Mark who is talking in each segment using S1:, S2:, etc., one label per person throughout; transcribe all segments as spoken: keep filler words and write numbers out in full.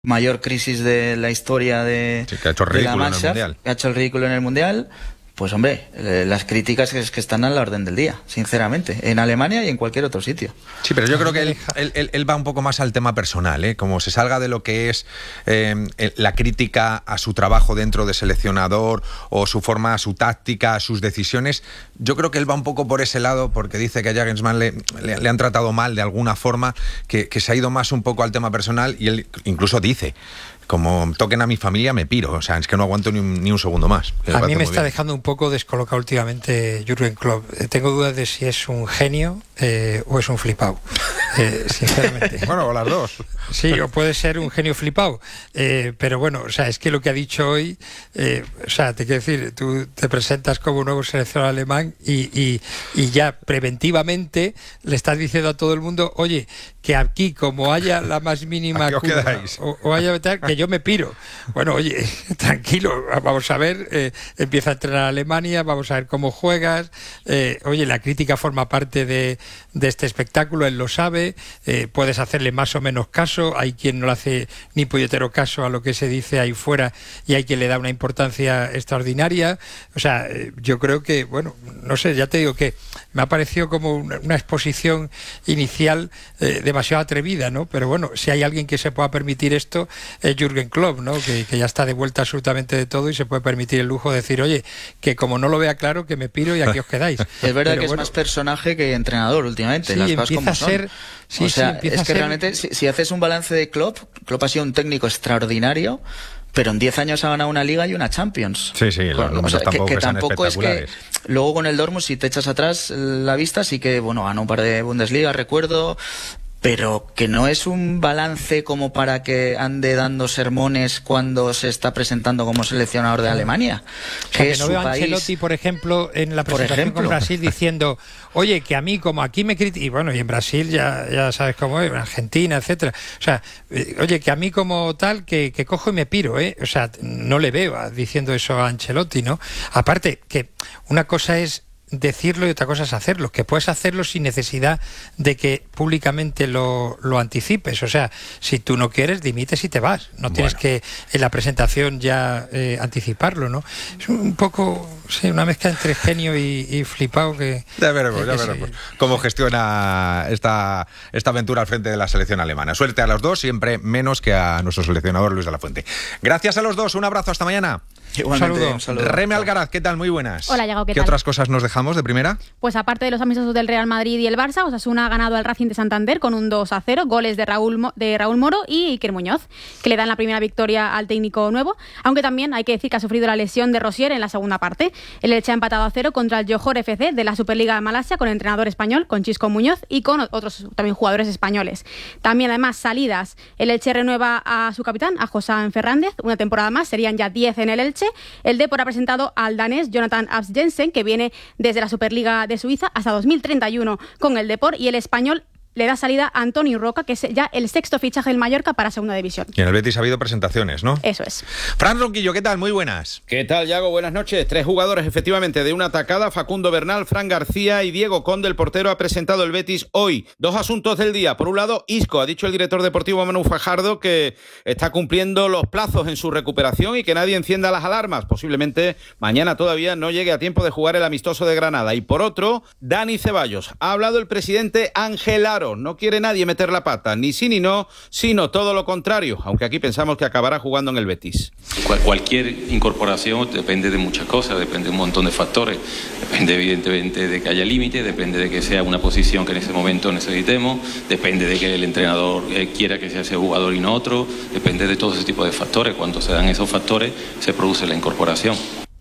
S1: mayor crisis de la historia de,
S2: sí, que ha hecho
S1: de la
S2: ridículo en el
S1: Mannschaft,
S2: Mundial.
S1: que ha hecho el ridículo en el Mundial. Pues hombre, eh, las críticas es que están a la orden del día, sinceramente, en Alemania y en cualquier otro sitio.
S2: Sí, pero yo creo que él, él, él, él va un poco más al tema personal, ¿eh? Como se salga de lo que es eh, la crítica a su trabajo dentro de seleccionador o su forma, su táctica, sus decisiones. Yo creo que él va un poco por ese lado porque dice que a Nagelsmann le, le, le han tratado mal de alguna forma, que, que se ha ido más un poco al tema personal y él incluso dice: como toquen a mi familia me piro, o sea, es que no aguanto ni un, ni un segundo más.
S3: A mí me está bien. dejando un poco descolocado últimamente Jürgen Klopp. Eh, tengo dudas de si es un genio eh, o es un flipado, eh, sinceramente.
S2: Bueno, o las dos.
S3: Sí, o puede ser un genio flipado, eh, pero bueno, o sea, es que lo que ha dicho hoy, eh, o sea, te quiero decir, tú te presentas como nuevo seleccionador alemán y, y, y ya preventivamente le estás diciendo a todo el mundo, oye, que aquí como haya la más mínima curva, o, o haya tal, que yo me piro. Bueno, oye, tranquilo, vamos a ver, eh, empieza a entrenar a Alemania, vamos a ver cómo juegas, eh, oye, la crítica forma parte de, de este espectáculo, él lo sabe, eh, puedes hacerle más o menos caso, hay quien no le hace ni puñetero caso a lo que se dice ahí fuera y hay quien le da una importancia extraordinaria. O sea, eh, yo creo que, bueno, no sé, ya te digo que me ha parecido como una, una exposición inicial eh, demasiado atrevida, ¿no? Pero bueno, si hay alguien que se pueda permitir esto, es Jürgen Klopp, ¿no? Que, que ya está de vuelta absolutamente de todo y se puede permitir el lujo de decir, oye, que como no lo vea claro, que me piro y aquí os quedáis.
S1: Es verdad
S3: Pero
S1: que
S3: bueno,
S1: es más personaje que entrenador últimamente,
S3: sí,
S1: las cosas
S3: empieza
S1: como
S3: a
S1: son.
S3: ser, sí,
S1: o sea,
S3: sí, empieza
S1: es
S3: a
S1: que
S3: ser...
S1: realmente, si, si haces un balance de Klopp, Klopp ha sido un técnico extraordinario, pero en diez años ha ganado una Liga y una Champions.
S2: Sí, sí, los
S1: Con,
S2: números
S1: o sea,
S2: tampoco,
S1: que, que
S2: que sean
S1: tampoco es que
S2: espectaculares.
S1: luego con el Dortmund, si te echas atrás la vista, sí que, bueno, ganó un par de Bundesliga, recuerdo, pero que no es un balance como para que ande dando sermones cuando se está presentando como seleccionador de Alemania.
S3: O sea,
S1: que
S3: que no
S1: su
S3: veo a
S1: país...
S3: Ancelotti, por ejemplo, en la
S1: Por
S3: presentación
S1: ejemplo.
S3: con Brasil diciendo, oye, que a mí, como aquí me critican, y bueno, y en Brasil ya, ya sabes cómo es, en Argentina, etcétera. O sea, eh, oye, que a mí como tal, que, que cojo y me piro, ¿eh? O sea, no le veo a, diciendo eso a Ancelotti, ¿no? Aparte, que una cosa es decirlo y otra cosa es hacerlo, que puedes hacerlo sin necesidad de que públicamente lo, lo anticipes. O sea, si tú no quieres, dimites y te vas. No bueno. tienes que en la presentación ya eh, anticiparlo, ¿no? Es un poco, sí, una mezcla entre genio y, y flipado que...
S2: Ya veremos,
S3: que,
S2: ya
S3: que
S2: veremos
S3: sí.
S2: cómo gestiona esta, esta aventura al frente de la selección alemana. Suerte a los dos, siempre menos que a nuestro seleccionador Luis de la Fuente. Gracias a los dos, un abrazo, hasta mañana.
S1: Igualmente,
S3: un saludo.
S1: un saludo.
S2: Reme Algaraz, ¿qué tal? Muy buenas.
S4: Hola, Yago, ¿qué
S2: ¿Qué
S4: tal?
S2: otras cosas nos dejamos de primera?
S4: Pues aparte de los amistosos del Real Madrid y el Barça, Osasuna ha ganado al Racing de Santander con un dos a cero, goles de Raúl, Mo- de Raúl Moro y Iker Muñoz, que le dan la primera victoria al técnico nuevo, aunque también hay que decir que ha sufrido la lesión de Rosier en la segunda parte. El Elche ha empatado a cero contra el Johor F C de la Superliga de Malasia con el entrenador español, con Chisco Muñoz y con otros también jugadores españoles. También, además, salidas. El Elche renueva a su capitán, a Josán Fernández, una temporada más, serían ya diez en el Elche. El Depor ha presentado al danés Jonathan Abs Jensen, que viene desde la Superliga de Suiza hasta dos mil treinta y uno con el Depor, y el español le da salida a Antonio Roca, que es ya el sexto fichaje del Mallorca para Segunda División.
S2: Y en el Betis ha habido presentaciones, ¿no?
S4: Eso es.
S2: Fran Ronquillo, ¿qué tal? Muy buenas.
S5: ¿Qué tal, Yago? Buenas noches. Tres jugadores, efectivamente, de una atacada. Facundo Bernal, Fran García y Diego Conde, el portero, ha presentado el Betis hoy. Dos asuntos del día. Por un lado, Isco. Ha dicho el director deportivo Manu Fajardo que está cumpliendo los plazos en su recuperación y que nadie encienda las alarmas. Posiblemente mañana todavía no llegue a tiempo de jugar el amistoso de Granada. Y por otro, Dani Ceballos. Ha hablado el presidente Ángel Aro. No quiere nadie meter la pata, ni sí ni no, sino todo lo contrario, aunque aquí pensamos que acabará jugando en el Betis.
S6: Cual, cualquier incorporación depende de muchas cosas, depende de un montón de factores, depende evidentemente de que haya límites, depende de que sea una posición que en ese momento necesitemos, depende de que el entrenador eh, quiera que sea ese jugador y no otro, depende de todo ese tipo de factores. Cuando se dan esos factores se produce la incorporación.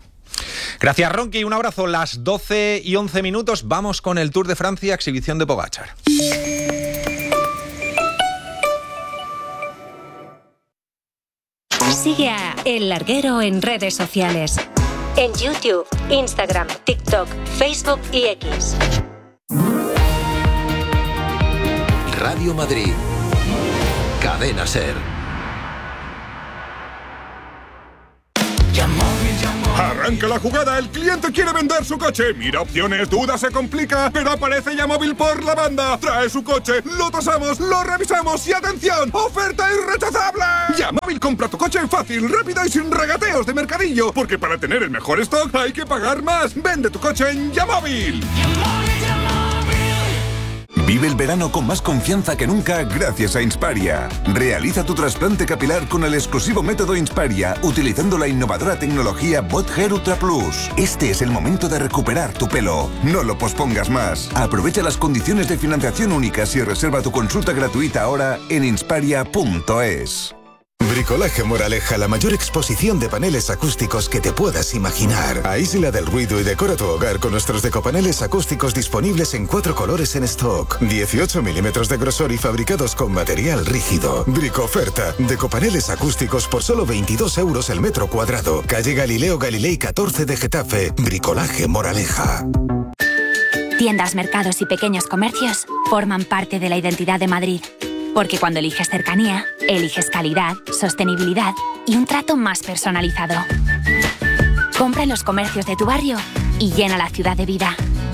S2: Gracias, Ronqui. Un abrazo. Las doce y once minutos. Vamos con el Tour de Francia, exhibición de Pogačar.
S7: Sigue a El Larguero en redes sociales. En YouTube, Instagram, TikTok, Facebook y X.
S8: Radio Madrid. Cadena SER.
S9: Arranca la jugada, el cliente quiere vender su coche. Mira opciones, duda, se complica, pero aparece Yamóvil por la banda. Trae su coche, lo tasamos, lo revisamos y ¡atención! ¡Oferta irrechazable! Yamóvil compra tu coche fácil, rápido y sin regateos de mercadillo. Porque para tener el mejor stock hay que pagar más. Vende tu coche en Yamóvil.
S10: Vive el verano con más confianza que nunca gracias a Insparia. Realiza tu trasplante capilar con el exclusivo método Insparia, utilizando la innovadora tecnología Bot Hair Ultra Plus. Este es el momento de recuperar tu pelo. No lo pospongas más. Aprovecha las condiciones de financiación únicas y reserva tu consulta gratuita ahora en insparia punto es.
S11: Bricolaje Moraleja, la mayor exposición de paneles acústicos que te puedas imaginar. Aísla del ruido y decora tu hogar con nuestros decopaneles acústicos disponibles en cuatro colores en stock. dieciocho milímetros de grosor y fabricados con material rígido. Bricoferta, decopaneles acústicos por solo veintidós euros el metro cuadrado. Calle Galileo Galilei catorce de Getafe. Bricolaje Moraleja.
S12: Tiendas, mercados y pequeños comercios forman parte de la identidad de Madrid. Porque cuando eliges cercanía, eliges calidad, sostenibilidad y un trato más personalizado. Compra en los comercios de tu barrio y llena la ciudad de vida.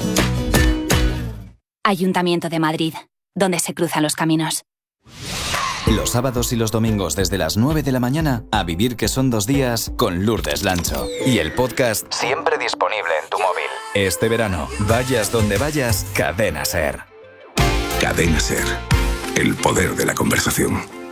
S12: Ayuntamiento de Madrid, donde se cruzan los caminos.
S13: Los sábados y los domingos desde las nueve de la mañana, a vivir que son dos días con Lourdes Lancho. Y el podcast siempre disponible en tu móvil. Este verano, vayas donde vayas, Cadena Ser.
S14: Cadena Ser. El poder de la conversación.